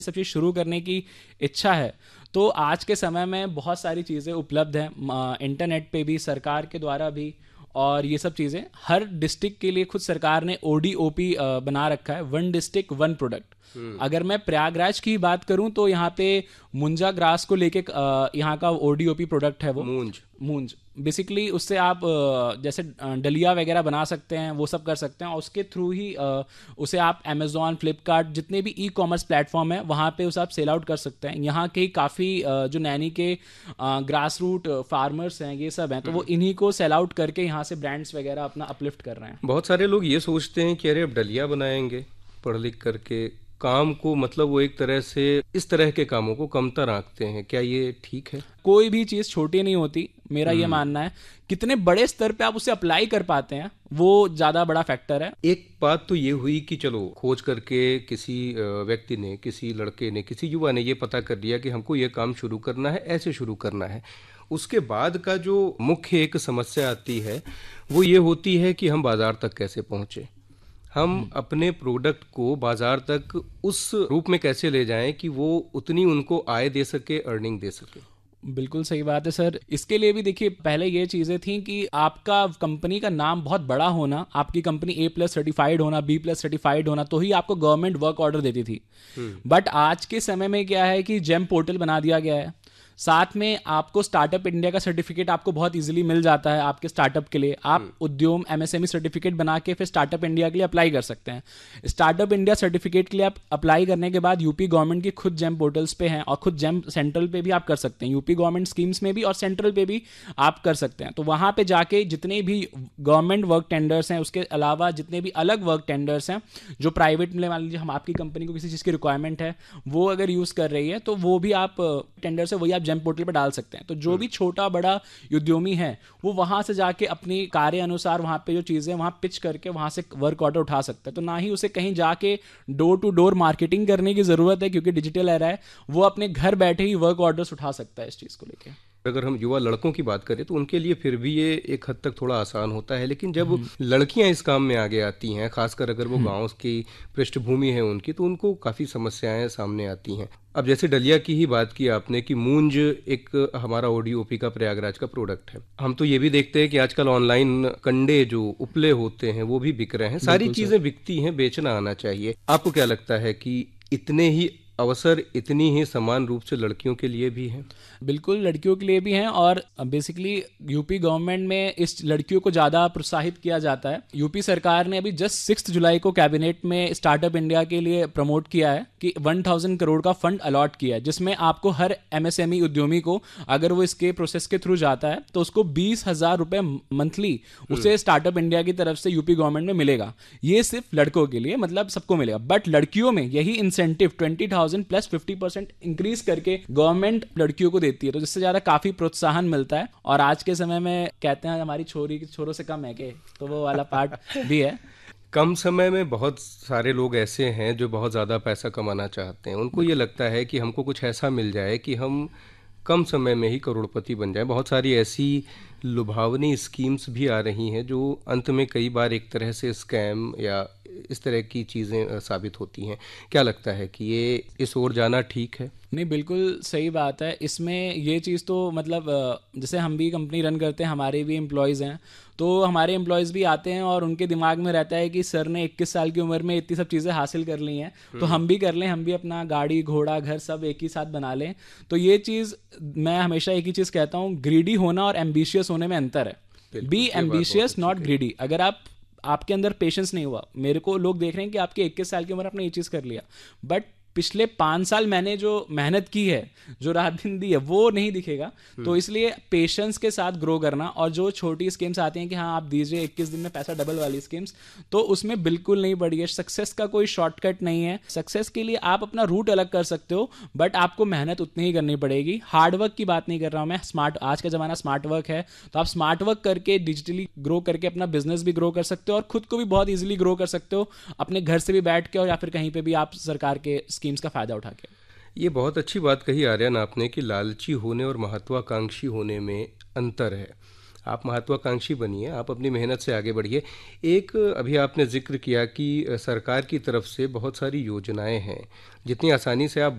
सब चीज़ शुरू करने की इच्छा है तो आज के समय में बहुत सारी चीज़ें उपलब्ध हैं, इंटरनेट पे भी, सरकार के द्वारा भी। और ये सब चीज़ें हर डिस्ट्रिक्ट के लिए खुद सरकार ने ODOP बना रखा है, वन डिस्ट्रिक्ट वन प्रोडक्ट। अगर मैं प्रयागराज की बात करूं तो यहाँ पे मुंजा ग्रास को लेके यहाँ का ODOP प्रोडक्ट है वो मूंज। बेसिकली उससे आप जैसे डलिया वगैरह बना सकते हैं, वो सब कर सकते हैं, और उसके थ्रू ही उसे आप अमेजोन, फ्लिपकार्ट, जितने भी ई-कॉमर्स प्लेटफॉर्म है वहाँ पे उसे आप सेल आउट कर सकते हैं। यहाँ के काफ़ी जो नैनी के ग्रास रूट फार्मर्स हैं, ये सब हैं, तो वो इन्हीं को सेल आउट करके यहाँ से ब्रांड्स वगैरह अपना अपलिफ्ट कर रहे हैं। बहुत सारे लोग ये सोचते हैं कि अरे अब डलिया बनाएंगे पढ़ लिख करके काम को, मतलब वो एक तरह से इस तरह के कामों को कमतर आंकते हैं। क्या ये ठीक है? कोई भी चीज़ छोटी नहीं होती, मेरा ये मानना है। कितने बड़े स्तर पे आप उसे अप्लाई कर पाते हैं वो ज़्यादा बड़ा फैक्टर है। एक बात तो ये हुई कि चलो खोज करके किसी व्यक्ति ने, किसी लड़के ने, किसी युवा ने ये पता कर लिया कि हमको ये काम शुरू करना है, ऐसे शुरू करना है। उसके बाद का जो मुख्य एक समस्या आती है वो ये होती है कि हम बाजार तक कैसे पहुंचे, हम अपने प्रोडक्ट को बाजार तक उस रूप में कैसे ले जाएं कि वो उतनी उनको आय दे सके, अर्निंग दे सके। बिल्कुल सही बात है सर। इसके लिए भी देखिए, पहले ये चीज़ें थी कि आपका कंपनी का नाम बहुत बड़ा होना, आपकी कंपनी A+ सर्टिफाइड होना, B+ सर्टिफाइड होना, तो ही आपको गवर्नमेंट वर्क ऑर्डर देती थी। बट आज के समय में क्या है कि जेम पोर्टल बना दिया गया है, साथ में आपको स्टार्टअप इंडिया का सर्टिफिकेट आपको बहुत इजीली मिल जाता है आपके स्टार्टअप के लिए। आप उद्योग MSME सर्टिफिकेट बना के फिर स्टार्टअप इंडिया के लिए अप्लाई कर सकते हैं। स्टार्टअप इंडिया सर्टिफिकेट के लिए आप अप्लाई करने के बाद यूपी गवर्नमेंट की खुद जेम पोर्टल्स पे हैं, और खुद जेम सेंट्रल पे भी आप कर सकते हैं, यूपी गवर्नमेंट स्कीम्स में भी और सेंट्रल पे भी आप कर सकते हैं। तो वहाँ पे जाके जितने भी गवर्नमेंट वर्क टेंडर्स हैं, उसके अलावा जितने भी अलग वर्क टेंडर्स हैं जो प्राइवेट में, मान लीजिए हम आपकी कंपनी को किसी चीज़ की रिक्वायरमेंट है वो अगर यूज़ कर रही है, तो वो भी आप टेंडर से वही आप जेम पोर्टल पर डाल सकते हैं। तो जो भी छोटा बड़ा उद्यमी है वो वहां से जाके अपनी कार्य अनुसार वहां पे जो चीजें वहां पिच करके वहां से वर्क ऑर्डर उठा सकता है। तो ना ही उसे कहीं जाके डोर टू डोर मार्केटिंग करने की जरूरत है, क्योंकि डिजिटल एरा है, वो अपने घर बैठे ही वर्क ऑर्डर्स उठा सकता है इस चीज को लेके। अगर हम युवा लड़कों की बात करें तो उनके लिए फिर भी ये एक हद तक थोड़ा आसान होता है, लेकिन जब लड़कियां इस काम में आगे आती हैं, खासकर अगर वो गांव की पृष्ठभूमि है उनकी, तो उनको काफ़ी समस्याएं सामने आती हैं। अब जैसे डलिया की ही बात की आपने कि मूंज एक हमारा ODOP का प्रयागराज का प्रोडक्ट है। हम तो ये भी देखते हैं कि आजकल ऑनलाइन कंडे जो उपले होते हैं वो भी बिक रहे हैं। सारी चीज़ें बिकती हैं, बेचना आना चाहिए। आपको क्या लगता है कि इतने ही अवसर इतनी ही समान रूप से लड़कियों के लिए भी हैं? बिल्कुल लड़कियों के लिए भी हैं, और बेसिकली यूपी गवर्नमेंट में इस लड़कियों को ज़्यादा प्रोत्साहित किया जाता है। यूपी सरकार ने अभी जस्ट 6 जुलाई को कैबिनेट में स्टार्टअप इंडिया के लिए प्रमोट किया है कि 1000 करोड़ का फंड अलॉट किया है, जिसमें आपको हर MSME उद्यमी को, अगर वो इसके प्रोसेस के थ्रू जाता है, तो उसको 20,000 रुपये मंथली उसे स्टार्टअप इंडिया की तरफ से यूपी गवर्नमेंट में मिलेगा। ये सिर्फ लड़कों के लिए, मतलब सबको मिलेगा। बट लड़कियों में यही इंसेंटिव 20,000 प्लस 50% इंक्रीज करके गवर्नमेंट लड़कियों को देती है, तो जिससे ज्यादा काफी प्रोत्साहन मिलता है। और आज के समय में कहते हैं हमारी छोरों से कम है के, तो वो वाला पार्ट भी है। कम समय में बहुत सारे लोग ऐसे हैं जो बहुत ज़्यादा पैसा कमाना चाहते हैं। उनको ये लगता है कि हमको कुछ ऐसा मिल जाए कि हम कम समय में ही करोड़पति बन जाए। बहुत सारी ऐसी लुभावनी स्कीम्स भी आ रही हैं जो अंत में कई बार एक तरह से स्कैम या इस तरह की चीज़ें साबित होती हैं। क्या लगता है कि ये इस ओर जाना ठीक है? नहीं, बिल्कुल सही बात है। इसमें ये चीज़ तो मतलब जैसे हम भी कंपनी रन करते हैं, हमारे भी एम्प्लॉयज़ हैं, तो हमारे एम्प्लॉयज़ भी आते हैं और उनके दिमाग में रहता है कि सर ने 21 साल की उम्र में इतनी सब चीज़ें हासिल कर ली हैं, तो हम भी कर लें, हम भी अपना गाड़ी घोड़ा घर सब एक ही साथ बना लें। तो ये चीज़ मैं हमेशा एक ही चीज़ कहता हूँ, ग्रीडी होना और एम्बिशियस होने में अंतर है। Be ambitious not greedy. अगर आपके अंदर पेशेंस नहीं हुआ, मेरे को लोग देख रहे हैं कि आपके 21 साल की उम्र आपने ये चीज़ कर लिया, बट पिछले 5 साल मैंने जो मेहनत की है, जो रात दिन दी है, वो नहीं दिखेगा। तो इसलिए पेशेंस के साथ ग्रो करना, और जो छोटी स्कीम्स आती हैं कि हाँ आप दीजिए 21 दिन में पैसा डबल वाली स्कीम्स, तो उसमें बिल्कुल नहीं पड़िए। सक्सेस का कोई शॉर्टकट नहीं है। सक्सेस के लिए आप अपना रूट अलग कर सकते हो, बट आपको मेहनत उतनी ही करनी पड़ेगी। हार्ड वर्क की बात नहीं कर रहा हूँ मैं, आज का ज़माना स्मार्ट वर्क है, तो आप स्मार्ट वर्क करके डिजिटली ग्रो करके अपना बिजनेस भी ग्रो कर सकते हो, और खुद को भी बहुत ईजिली ग्रो कर सकते हो अपने घर से भी बैठ के, और या फिर कहीं पे भी आप सरकार के स्कीम्स का फायदा उठा के। ये बहुत अच्छी बात कही आर्यन आपने कि लालची होने और महत्वाकांक्षी होने में अंतर है। आप महत्वाकांक्षी बनिए, आप अपनी मेहनत से आगे बढ़िए। एक अभी आपने जिक्र किया कि सरकार की तरफ से बहुत सारी योजनाएं हैं, जितनी आसानी से आप